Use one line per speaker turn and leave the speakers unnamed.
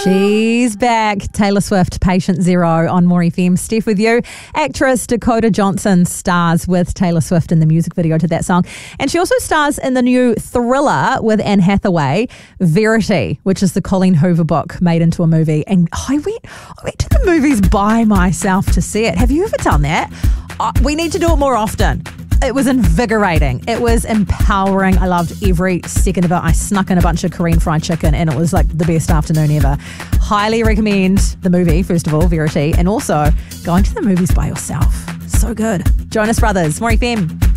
She's back. Taylor Swift, Patient Zero on More FM. Steph with you. Actress Dakota Johnson stars with Taylor Swift in the music video to that song. And she also stars in the new thriller with Anne Hathaway, Verity, which is the Colleen Hoover book made into a movie. And I went to the movies by myself to see it. Have you ever done that? We need to do it more often. It was invigorating. It was empowering. I loved every second of it. I snuck in a bunch of Korean fried chicken and it was like the best afternoon ever. Highly recommend the movie, first of all, Verity, and also going to the movies by yourself. So good. Jonas Brothers, More FM.